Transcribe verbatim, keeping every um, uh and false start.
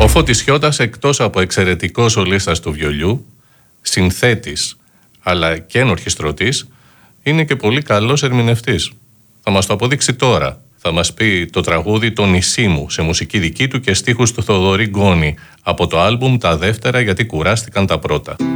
Ο Φώτης Χιώτας, εκτός από εξαιρετικός σολίστας του βιολιού, συνθέτης αλλά και ενορχιστρωτής, είναι και πολύ καλός ερμηνευτής. Θα μας το αποδείξει τώρα. Θα μας πει το τραγούδι «Το νησί μου» σε μουσική δική του και στίχους του Θοδωρή Γκόνη από το άλμπουμ «Τα δεύτερα γιατί κουράστηκαν τα πρώτα».